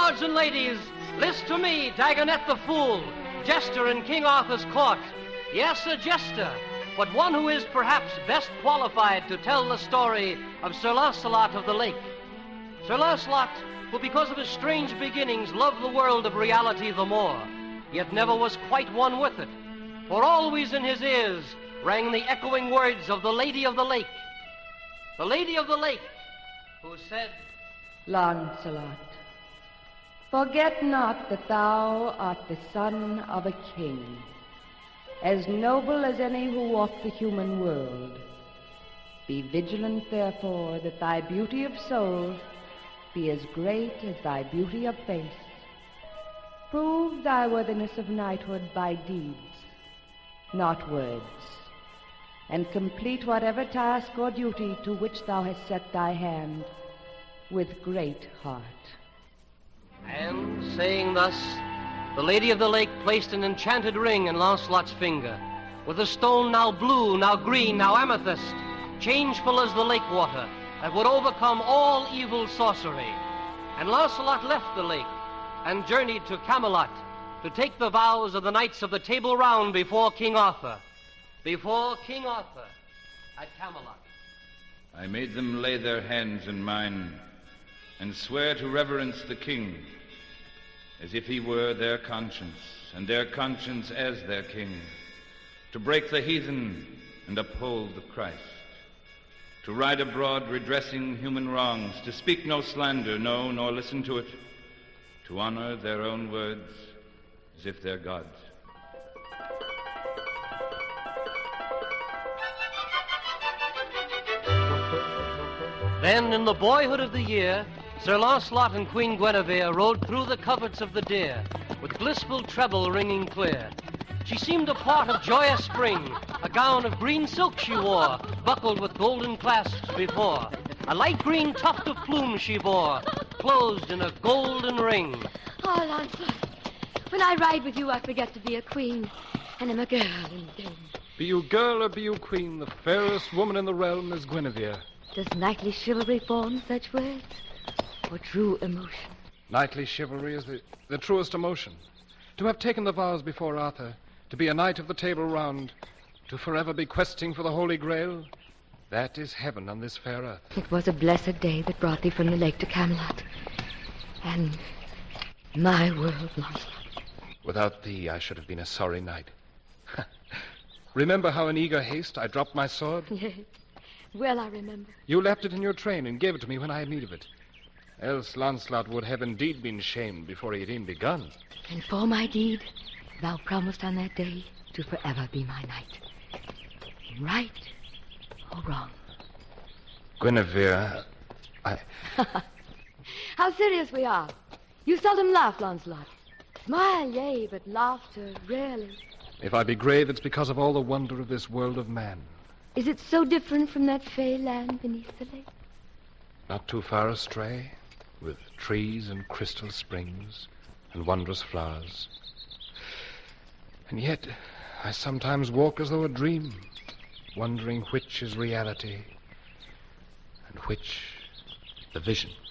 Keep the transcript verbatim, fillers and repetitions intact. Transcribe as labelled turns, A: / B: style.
A: lords and ladies, list to me, Dagonet the Fool, jester in King Arthur's court. Yes, a jester, but one who is perhaps best qualified to tell the story of Sir Lancelot of the Lake. Sir Lancelot, who because of his strange beginnings loved the world of reality the more, yet never was quite one with it, for always in his ears rang the echoing words of the Lady of the Lake. The Lady of the Lake, who said,
B: Lancelot, forget not that thou art the son of a king, as noble as any who walk the human world. Be vigilant, therefore, that thy beauty of soul be as great as thy beauty of face. Prove thy worthiness of knighthood by deeds, not words, and complete whatever task or duty to which thou hast set thy hand with great heart.
A: And, saying thus, the Lady of the Lake placed an enchanted ring in Lancelot's finger, with a stone now blue, now green, now amethyst, changeful as the lake water, that would overcome all evil sorcery. And Lancelot left the lake and journeyed to Camelot to take the vows of the knights of the Table Round before King Arthur. Before King Arthur at Camelot.
C: I made them lay their hands in mine and swear to reverence the king as if he were their conscience, and their conscience as their king, to break the heathen and uphold the Christ, to ride abroad redressing human wrongs, to speak no slander, no, nor listen to it, to honor their own words as if they're God's.
A: Then, in the boyhood of the year, Sir Lancelot and Queen Guinevere rode through the coverts of the deer, with blissful treble ringing clear. She seemed a part of joyous spring, a gown of green silk she wore, buckled with golden clasps before. A light green tuft of plume she bore, closed in a golden ring.
D: Oh, Lancelot, when I ride with you, I forget to be a queen, and am a girl indeed.
E: Be you girl or be you queen, the fairest woman in the realm is Guinevere.
D: Does knightly chivalry form such words, or true emotion?
E: Knightly chivalry is the, the truest emotion. To have taken the vows before Arthur, to be a knight of the Table Round, to forever be questing for the Holy Grail, that is heaven on this fair earth.
D: It was a blessed day that brought thee from the lake to Camelot, and my world, Lancelot.
E: Without thee, I should have been a sorry knight. Remember how in eager haste I dropped my sword?
D: Yes, well I remember.
E: You left it in your train and gave it to me when I had need of it. Else Lancelot would have indeed been shamed before he had even begun.
D: And for my deed, thou promised on that day to forever be my knight. Right or wrong?
E: Guinevere, I...
D: How serious we are. You seldom laugh, Lancelot. Smile, yea, but laughter rarely.
E: If I be grave, it's because of all the wonder of this world of man.
D: Is it so different from that fey land beneath the lake?
E: Not too far astray, with trees and crystal springs and wondrous flowers. And yet, I sometimes walk as though a dream, wondering which is reality and which the vision.